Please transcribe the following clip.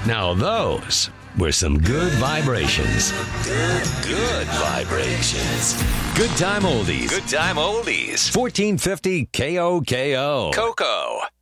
Now those were some good vibrations. Good vibrations. Good time oldies. Good time oldies. 1450 KOKO. Coco.